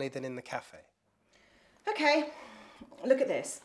strongly than in the cafe. OK, look at this.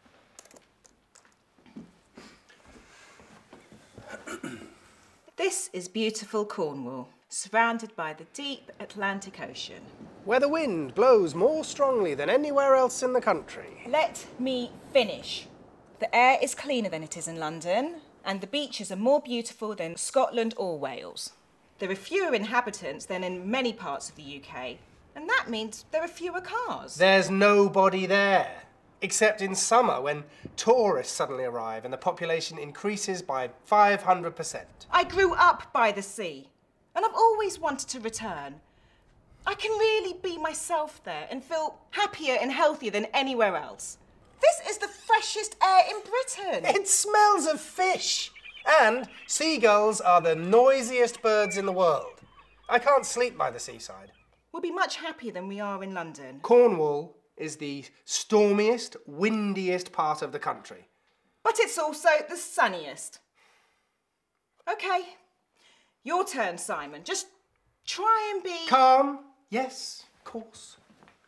This is beautiful Cornwall, surrounded by the deep Atlantic Ocean. Where the wind blows more strongly than anywhere else in the country. Let me finish. The air is cleaner than it is in London, and the beaches are more beautiful than Scotland or Wales. There are fewer inhabitants than in many parts of the UK, and that means there are fewer cars. There's nobody there, except in summer when tourists suddenly arrive and the population increases by 500%. I grew up by the sea, and I've always wanted to return. I can really be myself there and feel happier and healthier than anywhere else. This is the freshest air in Britain. It smells of fish. And seagulls are the noisiest birds in the world. I can't sleep by the seaside. We'll be much happier than we are in London. Cornwall is the stormiest, windiest part of the country. But it's also the sunniest. OK, your turn, Simon. Just try and be... Calm. Yes, of course.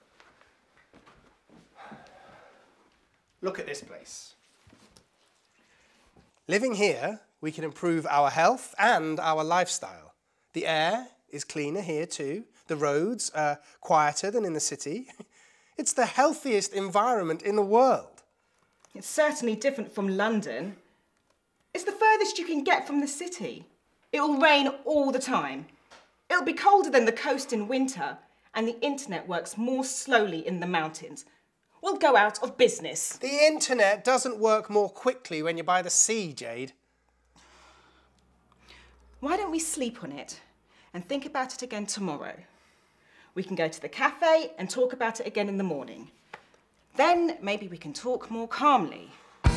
Look at this place. Living here, we can improve our health and our lifestyle. The air is cleaner here too. The roads are quieter than in the city. It's the healthiest environment in the world. It's certainly different from London. It's the furthest you can get from the city. It will rain all the time. It'll be colder than the coast in winter, and the internet works more slowly in the mountains. We'll go out of business. The internet doesn't work more quickly when you're by the sea, Jade. Why don't we sleep on it and think about it again tomorrow? We can go to the cafe and talk about it again in the morning. Then maybe we can talk more calmly.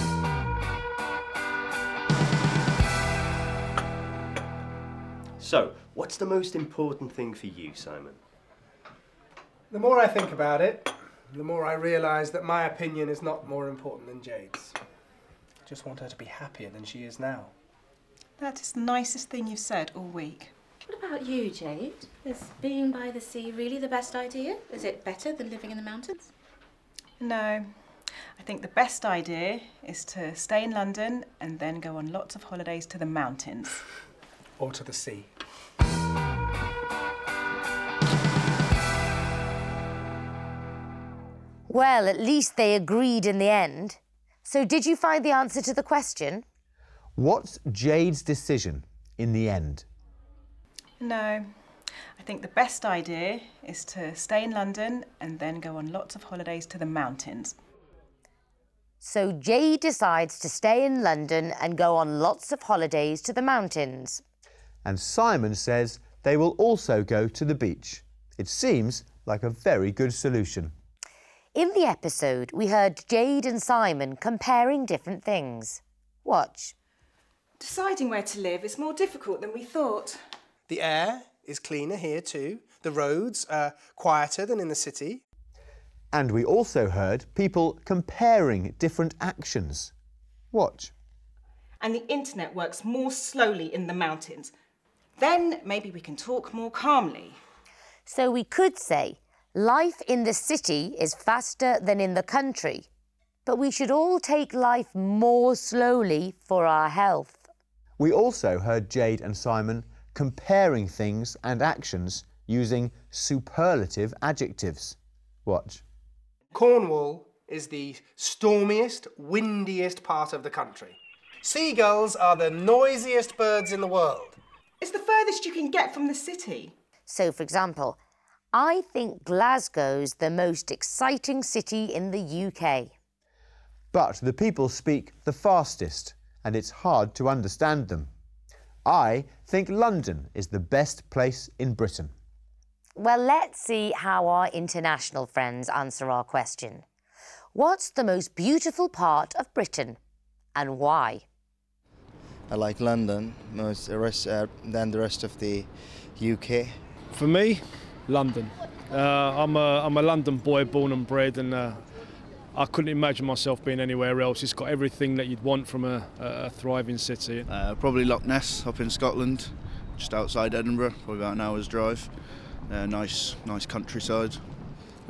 So, what's the most important thing for you, Simon? The more I think about it, the more I realise that my opinion is not more important than Jade's. I just want her to be happier than she is now. That is the nicest thing you've said all week. What about you, Jade? Is being by the sea really the best idea? Is it better than living in the mountains? No. I think the best idea is to stay in London and then go on lots of holidays to the mountains. Or to the sea. Well, at least they agreed in the end. So did you find the answer to the question? What's Jade's decision in the end? No. I think the best idea is to stay in London and then go on lots of holidays to the mountains. So Jade decides to stay in London and go on lots of holidays to the mountains. And Simon says they will also go to the beach. It seems like a very good solution. In the episode, we heard Jade and Simon comparing different things. Watch. Deciding where to live is more difficult than we thought. The air is cleaner here too. The roads are quieter than in the city. And we also heard people comparing different actions. Watch. And the internet works more slowly in the mountains. Then maybe we can talk more calmly. So we could say, life in the city is faster than in the country, but we should all take life more slowly for our health. We also heard Jade and Simon comparing things and actions using superlative adjectives. Watch. Cornwall is the stormiest, windiest part of the country. Seagulls are the noisiest birds in the world. It's the furthest you can get from the city. So, for example, I think Glasgow's the most exciting city in the UK. But the people speak the fastest, and it's hard to understand them. I think London is the best place in Britain. Well, let's see how our international friends answer our question. What's the most beautiful part of Britain, and why? I like London more than the rest of the UK. For me, London. I'm a London boy, born and bred, and I couldn't imagine myself being anywhere else. It's got everything that you'd want from a thriving city. Probably Loch Ness up in Scotland, just outside Edinburgh, probably about an hour's drive. Nice countryside.